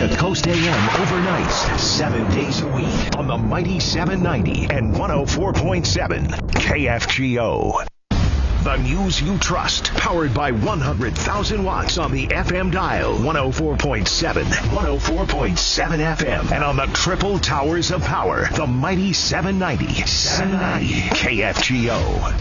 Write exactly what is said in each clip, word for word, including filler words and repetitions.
to Coast A M overnights, seven days a week on the Mighty seven ninety and one oh four point seven K F G O. The news you trust, powered by one hundred thousand watts on the F M dial, one oh four point seven, one oh four point seven F M, and on the triple towers of power, the Mighty seven ninety, seven ninety K F G O.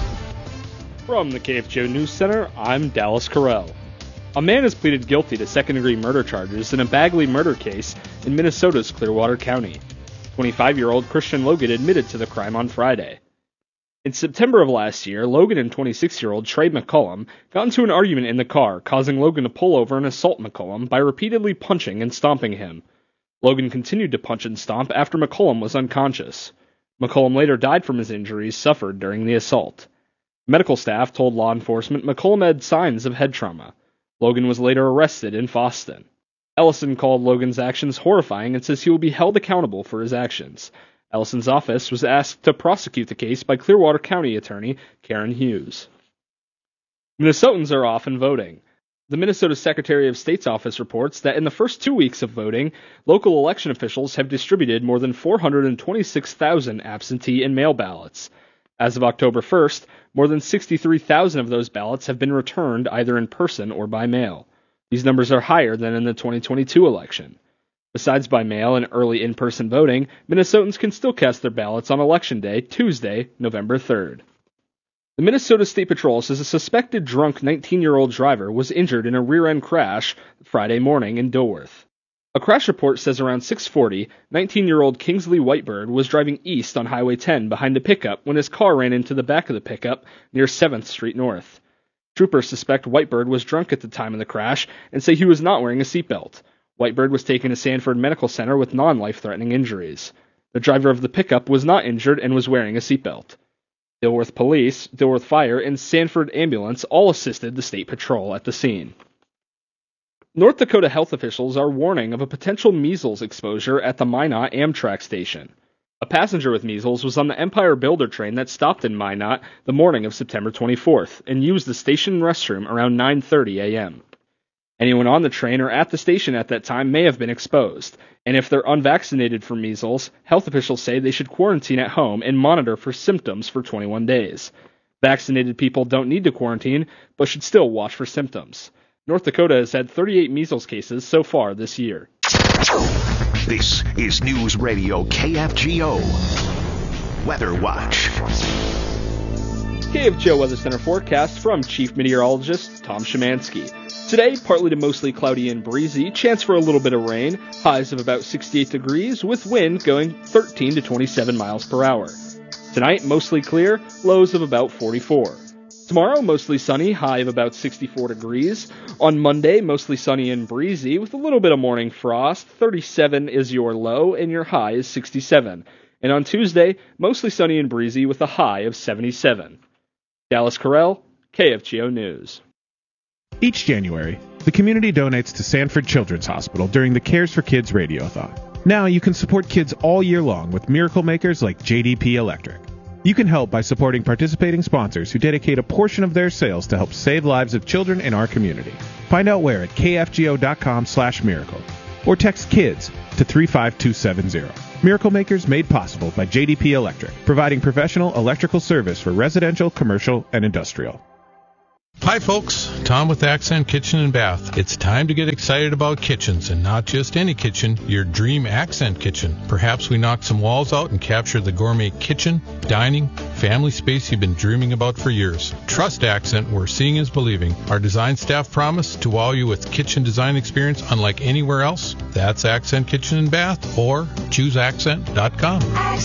From the K F G O News Center, I'm Dallas Carell. A man has pleaded guilty to second-degree murder charges in a Bagley murder case in Minnesota's Clearwater County. twenty-five-year-old Christian Logan admitted to the crime on Friday. In September of last year, Logan and twenty-six-year-old Trey McCollum got into an argument in the car, causing Logan to pull over and assault McCollum by repeatedly punching and stomping him. Logan continued to punch and stomp after McCollum was unconscious. McCollum later died from his injuries suffered during the assault. Medical staff told law enforcement McCollum had signs of head trauma. Logan was later arrested in Foston. Ellison called Logan's actions horrifying and says he will be held accountable for his actions. Ellison's office was asked to prosecute the case by Clearwater County Attorney Karen Hughes. Minnesotans are off and voting. The Minnesota Secretary of State's office reports that in the first two weeks of voting, local election officials have distributed more than four hundred twenty-six thousand absentee and mail ballots. As of October first, more than sixty-three thousand of those ballots have been returned either in person or by mail. These numbers are higher than in the twenty twenty-two election. Besides by mail and early in-person voting, Minnesotans can still cast their ballots on Election Day, Tuesday, November third. The Minnesota State Patrol says a suspected drunk nineteen-year-old driver was injured in a rear-end crash Friday morning in Dilworth. A crash report says around six forty, nineteen-year-old Kingsley Whitebird was driving east on Highway ten behind a pickup when his car ran into the back of the pickup near seventh Street North. Troopers suspect Whitebird was drunk at the time of the crash and say he was not wearing a seatbelt. Whitebird was taken to Sanford Medical Center with non-life-threatening injuries. The driver of the pickup was not injured and was wearing a seatbelt. Dilworth Police, Dilworth Fire, and Sanford Ambulance all assisted the State Patrol at the scene. North Dakota health officials are warning of a potential measles exposure at the Minot Amtrak station. A passenger with measles was on the Empire Builder train that stopped in Minot the morning of September twenty-fourth and used the station restroom around nine thirty a.m. Anyone on the train or at the station at that time may have been exposed, and if they're unvaccinated for measles, health officials say they should quarantine at home and monitor for symptoms for twenty-one days. Vaccinated people don't need to quarantine, but should still watch for symptoms. North Dakota has had thirty-eight measles cases so far this year. This is News Radio K F G O. Weather Watch. K F G O Weather Center forecast from Chief Meteorologist Tom Szymanski. Today, partly to mostly cloudy and breezy, chance for a little bit of rain, highs of about sixty-eight degrees, with wind going thirteen to twenty-seven miles per hour. Tonight, mostly clear, lows of about forty-four. Tomorrow, mostly sunny, high of about sixty-four degrees. On Monday, mostly sunny and breezy, with a little bit of morning frost, thirty-seven is your low, and your high is sixty-seven. And on Tuesday, mostly sunny and breezy, with a high of seventy-seven. Dallas Carell, K F G O News. Each January, the community donates to Sanford Children's Hospital during the Cares for Kids Radiothon. Now you can support kids all year long with miracle makers like J D P Electric. You can help by supporting participating sponsors who dedicate a portion of their sales to help save lives of children in our community. Find out where at kfgo.com slash miracle or text KIDS to three five two seven zero. Miracle Makers made possible by J D P Electric, providing professional electrical service for residential, commercial, and industrial. Hi folks, Tom with Accent Kitchen and Bath. It's time to get excited about kitchens, and not just any kitchen, your dream Accent kitchen. Perhaps we knock some walls out and capture the gourmet kitchen, dining, family space you've been dreaming about for years. Trust Accent, where seeing is believing. Our design staff promise to wow you with kitchen design experience unlike anywhere else. That's Accent Kitchen and Bath, or choose accent dot com.